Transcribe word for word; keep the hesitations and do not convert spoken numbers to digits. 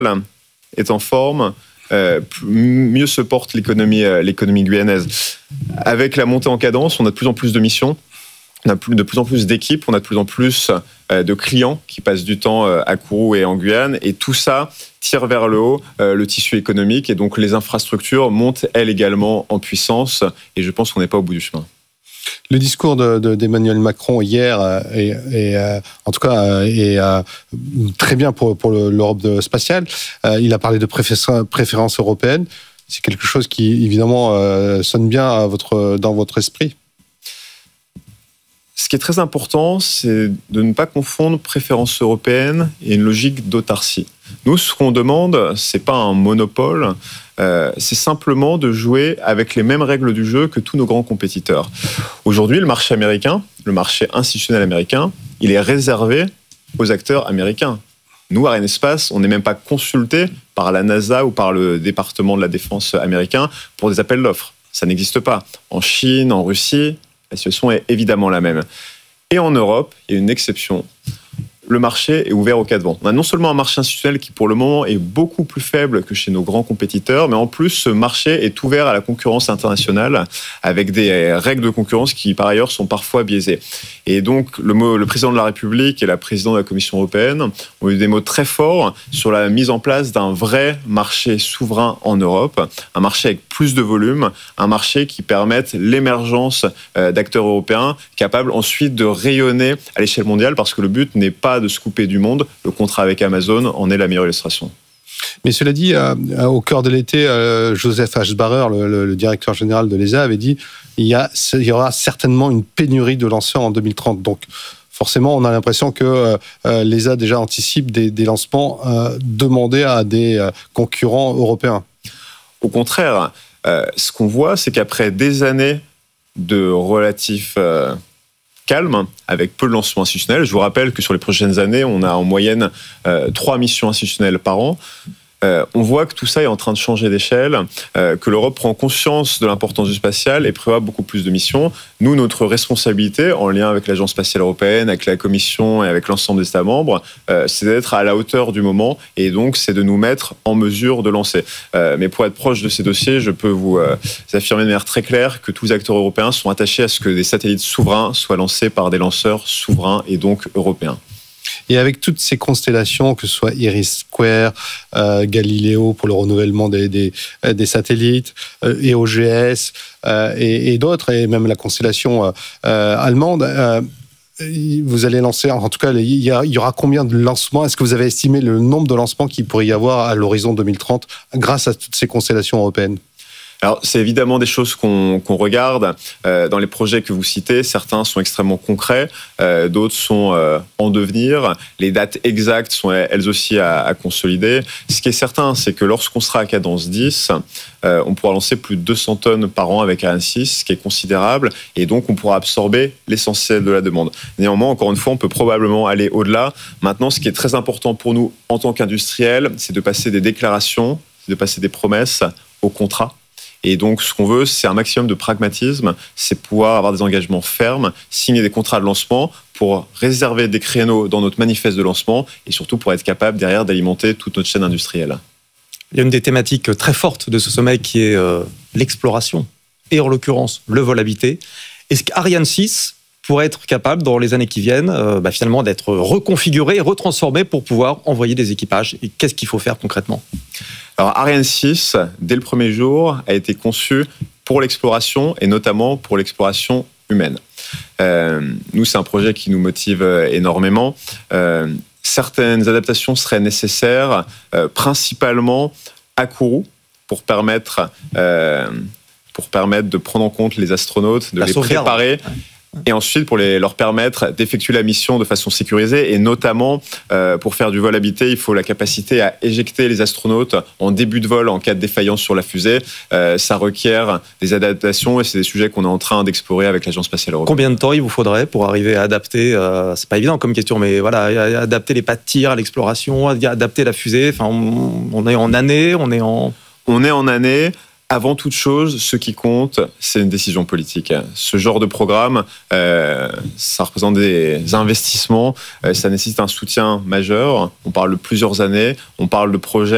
est en forme, euh, mieux se porte l'économie, euh, l'économie guyanaise. Avec la montée en cadence, on a de plus en plus de missions, on a de plus en plus d'équipes, on a de plus en plus euh, de clients qui passent du temps euh, à Kourou et en Guyane, et tout ça tire vers le haut euh, le tissu économique, et donc les infrastructures montent elles également en puissance, et je pense qu'on n'est pas au bout du chemin. Le discours de, de, d'Emmanuel Macron hier est, est euh, en tout cas est euh, très bien pour, pour l'Europe spatiale. Euh, il a parlé de préférences préférence européennes. C'est quelque chose qui évidemment euh, sonne bien à votre, dans votre esprit. Ce qui est très important, c'est de ne pas confondre préférence européenne et une logique d'autarcie. Nous, ce qu'on demande, c'est pas un monopole, euh, c'est simplement de jouer avec les mêmes règles du jeu que tous nos grands compétiteurs. Aujourd'hui, le marché américain, le marché institutionnel américain, il est réservé aux acteurs américains. Nous, Arianespace, on n'est même pas consulté par la NASA ou par le département de la défense américain pour des appels d'offres. Ça n'existe pas. En Chine, en Russie, la situation est évidemment la même. Et en Europe, il y a une exception. Le marché est ouvert aux quatre vents. On a non seulement un marché institutionnel qui, pour le moment, est beaucoup plus faible que chez nos grands compétiteurs, mais en plus, ce marché est ouvert à la concurrence internationale avec des règles de concurrence qui, par ailleurs, sont parfois biaisées. Et donc, le, mot, le président de la République et la présidente de la Commission européenne ont eu des mots très forts sur la mise en place d'un vrai marché souverain en Europe, un marché avec plus de volume, un marché qui permette l'émergence d'acteurs européens capables ensuite de rayonner à l'échelle mondiale, parce que le but n'est pas de se couper du monde. Le contrat avec Amazon en est la meilleure illustration. Mais cela dit, euh, au cœur de l'été, euh, Joseph Aschbarer, le, le, le directeur général de l'E S A, avait dit il y, a, il y aura certainement une pénurie de lanceurs en deux mille trente. Donc, forcément, on a l'impression que euh, l'E S A déjà anticipe des, des lancements euh, demandés à des euh, concurrents européens. Au contraire, euh, ce qu'on voit, c'est qu'après des années de relatif euh, calme, avec peu de lancements institutionnels. Je vous rappelle que sur les prochaines années, on a en moyenne euh, trois missions institutionnelles par an. Euh, on voit que tout ça est en train de changer d'échelle, euh, que l'Europe prend conscience de l'importance du spatial et prévoit beaucoup plus de missions. Nous, notre responsabilité, en lien avec l'Agence spatiale européenne, avec la Commission et avec l'ensemble des États membres, euh, c'est d'être à la hauteur du moment, et donc c'est de nous mettre en mesure de lancer. Euh, mais pour être proche de ces dossiers, je peux vous euh, affirmer de manière très claire que tous les acteurs européens sont attachés à ce que des satellites souverains soient lancés par des lanceurs souverains et donc européens. Et avec toutes ces constellations, que ce soit Iris Square, euh, Galileo pour le renouvellement des, des, des satellites, euh, E O G S euh, et, et d'autres, et même la constellation euh, euh, allemande, euh, vous allez lancer, en tout cas, il y, a, il y aura combien de lancements? Est-ce que vous avez estimé le nombre de lancements qu'il pourrait y avoir à l'horizon deux mille trente grâce à toutes ces constellations européennes? Alors, c'est évidemment des choses qu'on, qu'on regarde. Euh, dans les projets que vous citez, certains sont extrêmement concrets, euh, d'autres sont euh, en devenir. Les dates exactes sont elles aussi à, à consolider. Ce qui est certain, c'est que lorsqu'on sera à cadence dix, euh, on pourra lancer plus de deux cents tonnes par an avec Ariane six, ce qui est considérable, et donc on pourra absorber l'essentiel de la demande. Néanmoins, encore une fois, on peut probablement aller au-delà. Maintenant, ce qui est très important pour nous en tant qu'industriels, c'est de passer des déclarations, de passer des promesses au contrat. Et donc, ce qu'on veut, c'est un maximum de pragmatisme, c'est pouvoir avoir des engagements fermes, signer des contrats de lancement pour réserver des créneaux dans notre manifeste de lancement et surtout pour être capable derrière d'alimenter toute notre chaîne industrielle. Il y a une des thématiques très fortes de ce sommet qui est euh, l'exploration et en l'occurrence le vol habité. Est-ce qu'Ariane six pourrait être capable, dans les années qui viennent, euh, bah, finalement d'être reconfiguré et retransformé pour pouvoir envoyer des équipages? Et qu'est-ce qu'il faut faire concrètement? Alors, Ariane six, dès le premier jour, a été conçu pour l'exploration et notamment pour l'exploration humaine. Euh, nous, c'est un projet qui nous motive énormément. Euh, certaines adaptations seraient nécessaires, euh, principalement à Kourou, pour permettre, euh, pour permettre de prendre en compte les astronautes, de La les sauvegarde. préparer. Et ensuite, pour les, leur permettre d'effectuer la mission de façon sécurisée, et notamment, euh, pour faire du vol habité, il faut la capacité à éjecter les astronautes en début de vol en cas de défaillance sur la fusée. Euh, ça requiert des adaptations, et c'est des sujets qu'on est en train d'explorer avec l'Agence spatiale européenne. Combien de temps il vous faudrait pour arriver à adapter, euh, c'est pas évident comme question, mais voilà, adapter les pas de tir à l'exploration, adapter la fusée, enfin, on, on est en année, on est en... On est en année. Avant toute chose, ce qui compte, c'est une décision politique. Ce genre de programme, euh, ça représente des investissements, euh, ça nécessite un soutien majeur. On parle de plusieurs années, on parle de projets